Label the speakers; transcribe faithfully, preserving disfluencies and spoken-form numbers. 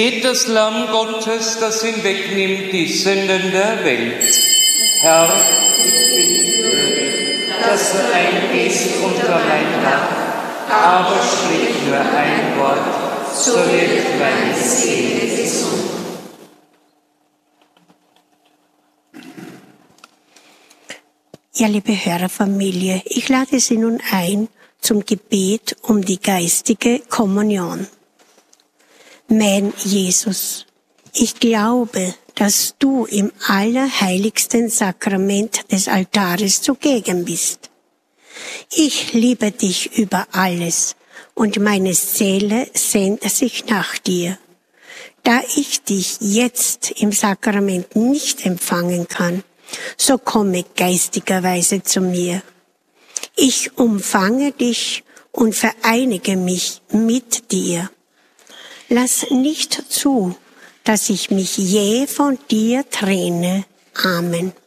Speaker 1: Seht das Lamm Gottes, das hinwegnimmt die Sünden der Welt. Herr, ich bin würdig, dass du eingehst unter mein Dach, aber sprich nur ein Wort, so wird meine Seele gesund.
Speaker 2: Ja, liebe Hörerfamilie, ich lade Sie nun ein zum Gebet um die geistige Kommunion. Mein Jesus, ich glaube, dass du im allerheiligsten Sakrament des Altares zugegen bist. Ich liebe dich über alles und meine Seele sehnt sich nach dir. Da ich dich jetzt im Sakrament nicht empfangen kann, so komme geistigerweise zu mir. Ich umfange dich und vereinige mich mit dir. Lass nicht zu, dass ich mich je von dir trenne. Amen.